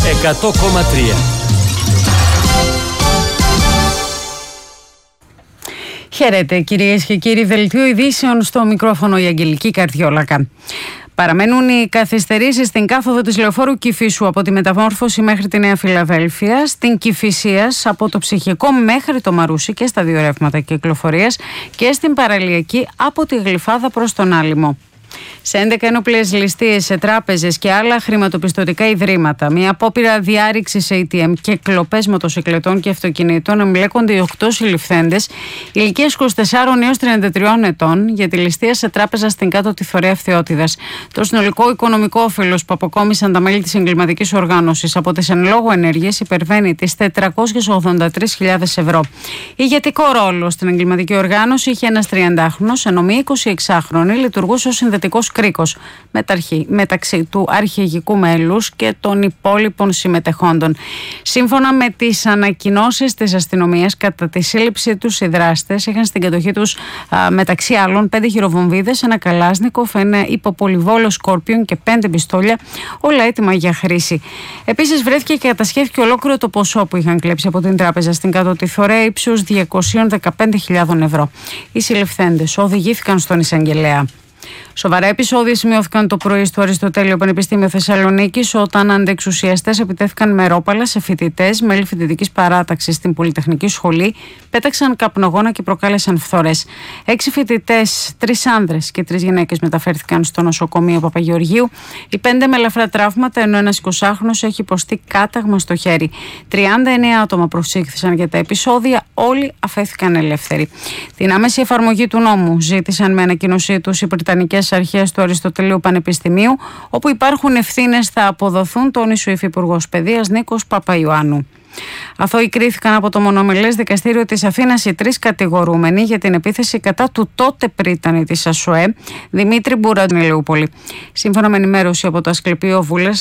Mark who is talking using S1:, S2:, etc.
S1: 100,3.
S2: Χαίρετε κυρίες και κύριοι, δελτίο ειδήσεων στο μικρόφωνο η Αγγελική Καρδιόλακα. Παραμένουν οι καθυστερήσεις στην κάθοδο της λεωφόρου Κηφίσου από τη Μεταμόρφωση μέχρι τη Νέα Φιλαδέλφεια, στην Κηφισίας από το Ψυχικό μέχρι το Μαρούσι και στα δύο ρεύματα κυκλοφορίας και στην Παραλιακή από τη Γλυφάδα προς τον Άλυμο. Σε 11 ένοπλες ληστείες σε τράπεζες και άλλα χρηματοπιστωτικά ιδρύματα, μια απόπειρα διάρρηξης ATM και κλοπές μοτοσυκλετών και αυτοκινήτων εμπλέκονται οι 8 συλληφθέντες ηλικίας 24 έως 33 ετών για τη ληστεία σε τράπεζα στην Κάτω Τυθωρέα Φθιώτιδας. Το συνολικό οικονομικό όφελος που αποκόμισαν τα μέλη της εγκληματικής οργάνωσης από τις εν λόγω ενέργειες υπερβαίνει τις 483.000 ευρώ. Ηγετικό ρόλο στην εγκληματική οργάνωση είχε ένας 30χρονος, ενώ μία 26χρονη λειτουργούσε ως συνδετικός κρίκος μεταξύ του αρχηγικού μέλους και των υπόλοιπων συμμετεχόντων. Σύμφωνα με τις ανακοινώσεις της αστυνομίας, κατά τη σύλληψη τους οι δράστες είχαν στην κατοχή τους μεταξύ άλλων 5 χειροβομβίδες, ένα καλάσνικοφ, ένα υποπολιβόλο σκόρπιον και 5 πιστόλια, όλα έτοιμα για χρήση. Επίσης βρέθηκε και κατασχέθηκε ολόκληρο το ποσό που είχαν κλέψει από την τράπεζα στην Κάτω Τυθωρέα ύψους 215.000 ευρώ. Οι συλληφθέντες οδηγήθηκαν στον εισαγγελέα. Σοβαρά επεισόδια σημειώθηκαν το πρωί στο Αριστοτέλειο Πανεπιστήμιο Θεσσαλονίκης όταν αντεξουσιαστές επιτέθηκαν με ρόπαλα σε φοιτητές, μέλη φοιτητικής παράταξης στην Πολυτεχνική Σχολή, πέταξαν καπνογόνα και προκάλεσαν φθορές. 6 φοιτητές, 3 άνδρες και 3 γυναίκες μεταφέρθηκαν στο νοσοκομείο Παπαγεωργίου. Οι 5 με ελαφρά τραύματα, ενώ ένας 20χρονος έχει υποστεί κάταγμα στο χέρι. 39 άτομα προσήχθησαν για τα επεισόδια, όλοι αφέθηκαν ελεύθεροι. Την άμεση εφαρμογή του νόμου ζήτησαν με ανακοίνωσή τους οι Βρετανικές Αρχές του Αριστοτελείου Πανεπιστημίου, όπου υπάρχουν ευθύνες θα αποδοθούν, τόνισε ο Υφυπουργός Παιδείας Νίκος Παπαϊωάννου. Αθώοι κρίθηκαν από το μονομελές δικαστήριο της Αθήνας οι 3 κατηγορούμενοι για την επίθεση κατά του τότε πρίτανη της ΑΣΟΕ, Δημήτρη Μπουραντζηλεούπολη. Σύμφωνα με ενημέρωση από το Ασκληπείο Βούλας,